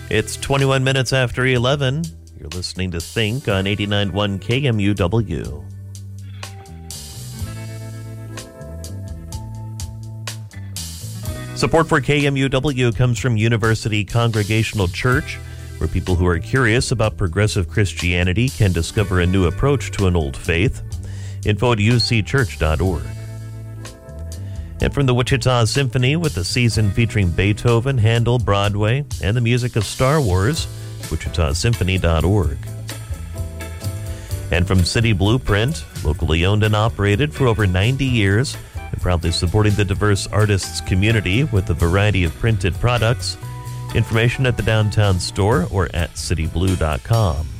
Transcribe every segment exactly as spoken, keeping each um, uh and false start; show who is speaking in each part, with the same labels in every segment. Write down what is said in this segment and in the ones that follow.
Speaker 1: It's twenty-one minutes after eleven. You're listening to Think on eighty-nine point one K M U W. Support for K M U W comes from University Congregational Church, where people who are curious about progressive Christianity can discover a new approach to an old faith. Info at u c church dot org. And from the Wichita Symphony, with a season featuring Beethoven, Handel, Broadway, and the music of Star Wars, wichita symphony dot org. And from City Blueprint, locally owned and operated for over ninety years, and proudly supporting the diverse artists community with a variety of printed products. Information at the downtown store or at city blue dot com.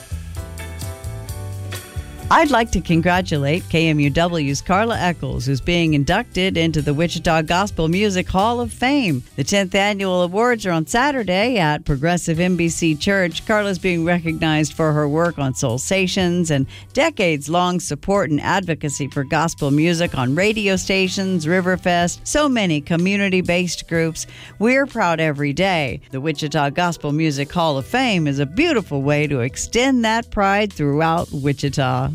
Speaker 2: I'd like to congratulate K M U W's Carla Eccles, who's being inducted into the Wichita Gospel Music Hall of Fame. The tenth annual awards are on Saturday at Progressive N B C Church. Carla's being recognized for her work on Soulsations and decades-long support and advocacy for gospel music on radio stations, Riverfest, so many community-based groups. We're proud every day. The Wichita Gospel Music Hall of Fame is a beautiful way to extend that pride throughout Wichita.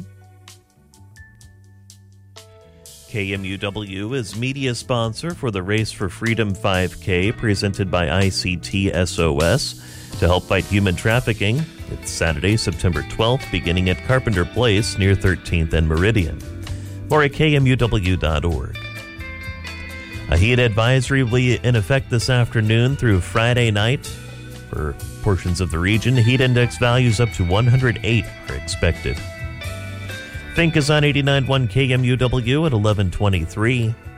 Speaker 1: K M U W is media sponsor for the Race for Freedom five K presented by I C T S O S to help fight human trafficking. It's Saturday, September twelfth, beginning at Carpenter Place near thirteenth and Meridian. More at K M U W dot org. A heat advisory will be in effect this afternoon through Friday night. For portions of the region, heat index values up to one hundred eight are expected. Think is on eighty-nine point one K M U W at eleven twenty-three.